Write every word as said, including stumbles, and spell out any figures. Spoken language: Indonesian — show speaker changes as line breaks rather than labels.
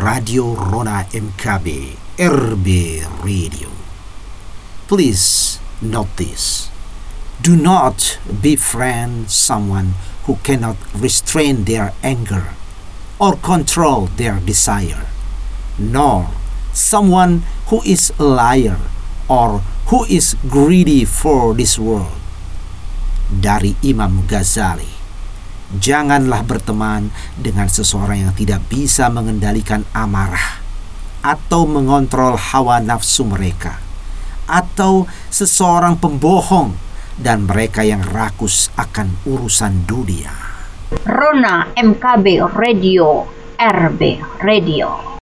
Radio Rona M K B R B Radio. Please note this. Do not befriend someone who cannot restrain their anger or control their desire, nor someone who is a liar or who is greedy for this world. Dari Imam Ghazali. Janganlah berteman dengan seseorang yang tidak bisa mengendalikan amarah atau mengontrol hawa nafsu mereka, atau seseorang pembohong dan mereka yang rakus akan urusan dunia.
Rona M K B Radio R B Radio.